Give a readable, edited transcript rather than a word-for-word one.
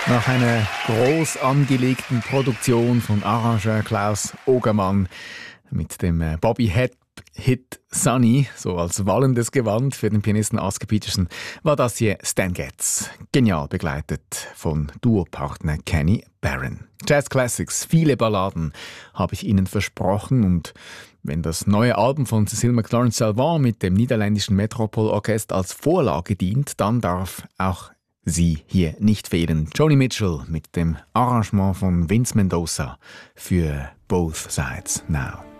Nach einer groß angelegten Produktion von Arrangeur Klaus Ogermann mit dem Bobby-Hit Sunny, so als wallendes Gewand für den Pianisten Oscar Peterson, war das hier Stan Getz. Genial begleitet von Duopartner Kenny Barron. Jazz Classics, viele Balladen habe ich Ihnen versprochen, und wenn das neue Album von Cécile McLaurin-Salvant mit dem niederländischen Metropol-Orchester als Vorlage dient, dann darf auch sie hier nicht fehlen. Joni Mitchell mit dem Arrangement von Vince Mendoza für Both Sides Now.